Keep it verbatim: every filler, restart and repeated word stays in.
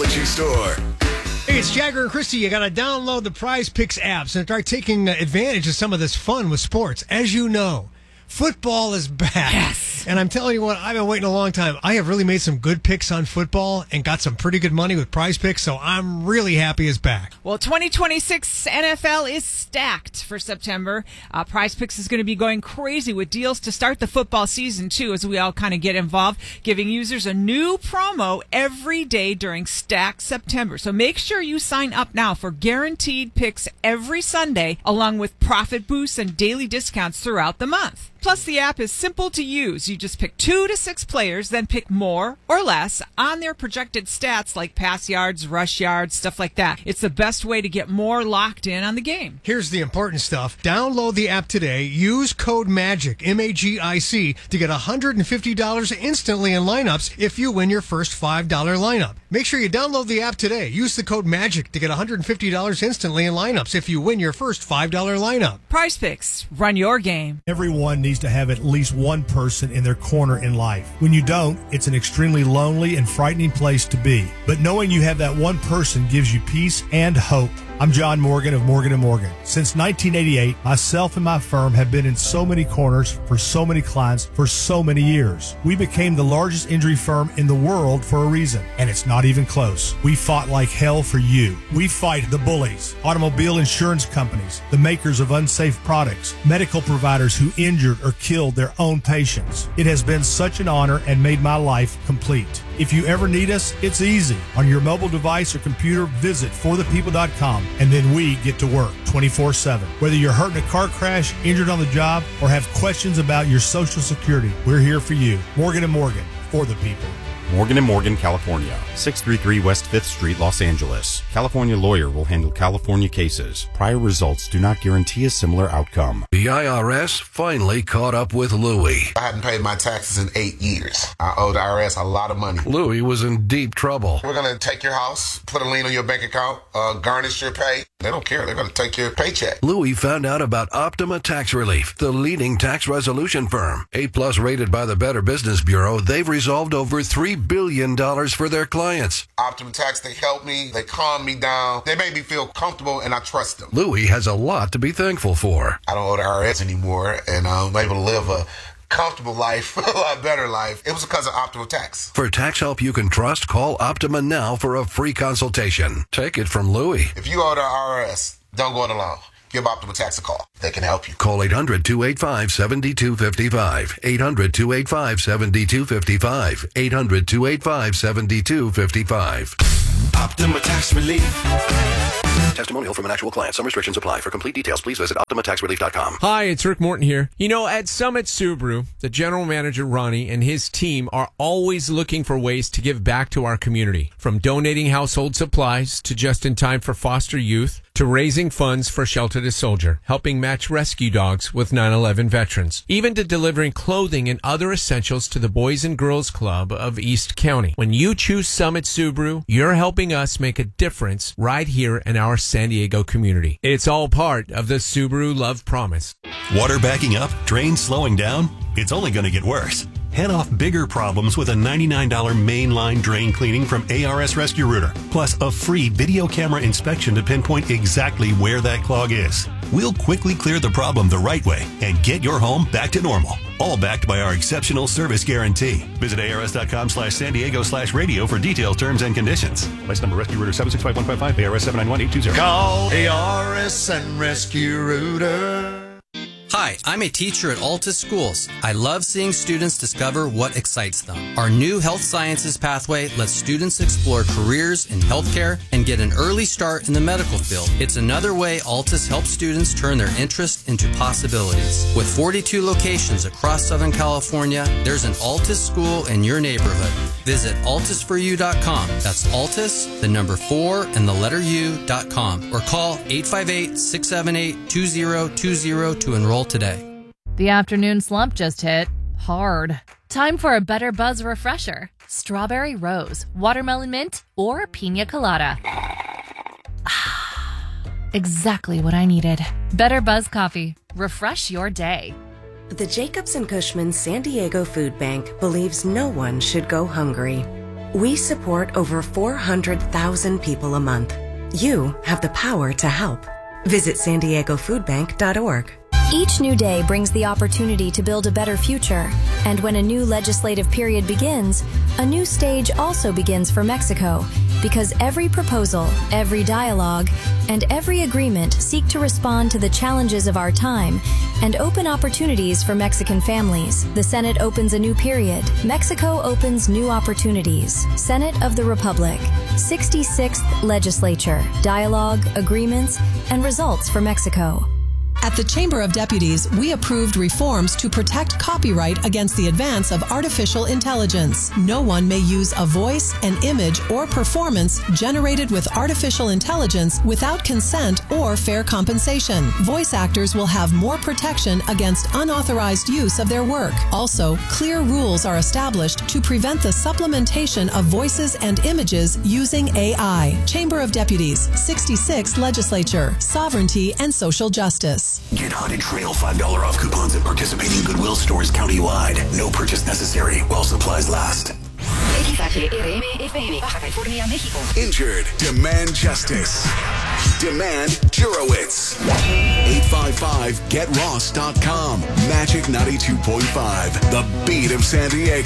Technology Store. Hey, it's Jagger and Christy. You got to download the Prize Picks apps and start taking advantage of some of this fun with sports. As you know, football is back. Yes. And I'm telling you what, I've been waiting a long time. I have really made some good picks on football and got some pretty good money with Prize Picks, so I'm really happy it's back. Well, twenty twenty-six N F L is stacked for September. Uh, Prize Picks is going to be going crazy with deals to start the football season, too, as we all kind of get involved, giving users a new promo every day during Stack September. So make sure you sign up now for guaranteed picks every Sunday, along with profit boosts and daily discounts throughout the month. Plus, the app is simple to use. You just pick two to six players, then pick more or less on their projected stats like pass yards, rush yards, stuff like that. It's the best way to get more locked in on the game. Here's the important stuff. Download the app today. Use code MAGIC, M A G I C, to get one hundred fifty dollars instantly in lineups if you win your first five dollars lineup. Make sure you download the app today. Use the code MAGIC to get one hundred fifty dollars instantly in lineups if you win your first five dollars lineup. Prize Picks. Run your game. Everyone needs to have at least one person in their corner in life. When you don't, it's an extremely lonely and frightening place to be. But knowing you have that one person gives you peace and hope. I'm John Morgan of Morgan and Morgan. Since nineteen eighty-eight, myself and my firm have been in so many corners for so many clients for so many years. We became the largest injury firm in the world for a reason, and it's not even close. We fought like hell for you. We fight the bullies, automobile insurance companies, the makers of unsafe products, medical providers who injured or killed their own patients. It has been such an honor and made my life complete. If you ever need us, it's easy. On your mobile device or computer, visit for the people dot com, and then we get to work twenty-four seven. Whether you're hurt in a car crash, injured on the job, or have questions about your Social Security, we're here for you. Morgan and Morgan, for the people. Morgan and Morgan, California. six thirty-three West fifth Street, Los Angeles. California lawyer will handle California cases. Prior results do not guarantee a similar outcome. The I R S finally caught up with Louie. I hadn't paid my taxes in eight years. I owe the I R S a lot of money. Louie was in deep trouble. We're going to take your house, put a lien on your bank account, uh, garnish your pay. They don't care. They're going to take your paycheck. Louie found out about Optima Tax Relief, the leading tax resolution firm. A-plus rated by the Better Business Bureau, they've resolved over three billion dollars for their clients. Optima Tax, they help me. They calm me down. They make me feel comfortable, and I trust them. Louie has a lot to be thankful for. I don't owe the I R S anymore, and I'm able to live a comfortable life, a lot better life. It was because of Optima Tax. For tax help you can trust, call Optima now for a free consultation. Take it from Louie. If you owe the I R S, don't go it alone. Give Optima Tax a call. They can help you. Call eight hundred, two eight five, seven two five five. eight hundred, two eight five, seven two five five. eight hundred, two eight five, seven two five five. Optima Tax Relief. Testimonial from an actual client. Some restrictions apply. For complete details, please visit optima tax relief dot com. Hi, it's Rick Morton here. You know, at Summit Subaru, the general manager, Ronnie, and his team are always looking for ways to give back to our community. From donating household supplies to just in time for foster youth to raising funds for Shelter to Soldier, helping match rescue dogs with nine eleven veterans, even to delivering clothing and other essentials to the Boys and Girls Club of East County. When you choose Summit Subaru, you're helping us make a difference right here in our San Diego community. It's all part of the Subaru Love Promise. Water backing up? Drains slowing down? It's only going to get worse. Head off bigger problems with a ninety-nine dollars mainline drain cleaning from A R S Rescue Rooter, plus a free video camera inspection to pinpoint exactly where that clog is. We'll quickly clear the problem the right way and get your home back to normal. All backed by our exceptional service guarantee. Visit A R S dot com slash San Diego slash radio for details, terms, and conditions. License number Rescue Rooter seven six five one five five, A R S seven nine one eight two zero. Call A R S and Rescue Rooter. Hi, I'm a teacher at Altus Schools. I love seeing students discover what excites them. Our new health sciences pathway lets students explore careers in healthcare and get an early start in the medical field. It's another way Altus helps students turn their interest into possibilities. With forty-two locations across Southern California, there's an Altus school in your neighborhood. Visit altus for you dot com. That's Altus, the number four, and the letter U dot com. Or call eight five eight, six seven eight, two zero two zero to enroll today. The afternoon slump just hit hard. Time for a Better Buzz refresher. Strawberry rose, watermelon mint, or pina colada. Exactly what I needed. Better Buzz coffee. Refresh your day. The Jacobs and Cushman San Diego Food Bank believes no one should go hungry. We support over four hundred thousand people a month. You have the power to help. Visit san diego food bank dot org. Each new day brings the opportunity to build a better future. And when a new legislative period begins, a new stage also begins for Mexico. Because every proposal, every dialogue, and every agreement seek to respond to the challenges of our time and open opportunities for Mexican families. The Senate opens a new period. Mexico opens new opportunities. Senate of the Republic. sixty-sixth Legislature. Dialogue, agreements, and results for Mexico. At the Chamber of Deputies, we approved reforms to protect copyright against the advance of artificial intelligence. No one may use a voice, an image, or performance generated with artificial intelligence without consent or fair compensation. Voice actors will have more protection against unauthorized use of their work. Also, clear rules are established to prevent the supplementation of voices and images using A I. Chamber of Deputies, sixty-sixth Legislature, Sovereignty and Social Justice. Get Haunted Trail five dollars off coupons at participating Goodwill stores countywide. No purchase necessary while supplies last. Injured. Demand justice. Demand Jurowitz. eight five five get ross dot com. Magic ninety-two point five. The beat of San Diego.